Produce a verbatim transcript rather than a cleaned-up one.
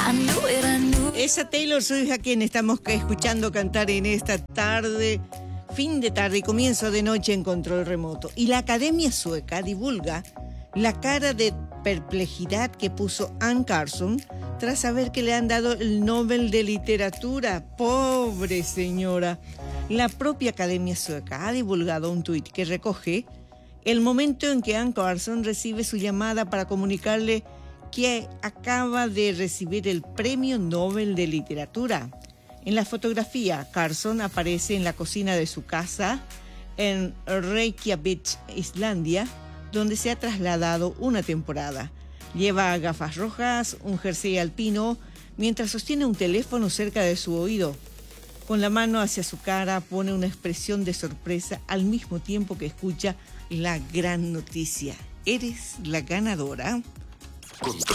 Esa Taylor Swift a quien estamos escuchando cantar en esta tarde, fin de tarde y comienzo de noche en control remoto. Y la Academia Sueca divulga la cara de perplejidad que puso Anne Carson tras saber que le han dado el Nobel de Literatura. ¡Pobre señora! La propia Academia Sueca ha divulgado un tuit que recoge el momento en que Anne Carson recibe su llamada para comunicarle que acaba de recibir el Premio Nobel de Literatura. En la fotografía, Carson aparece en la cocina de su casa en Reykjavik, Islandia, donde se ha trasladado una temporada. Lleva gafas rojas, un jersey alpino, mientras sostiene un teléfono cerca de su oído. Con la mano hacia su cara pone una expresión de sorpresa al mismo tiempo que escucha la gran noticia. Eres la ganadora. Control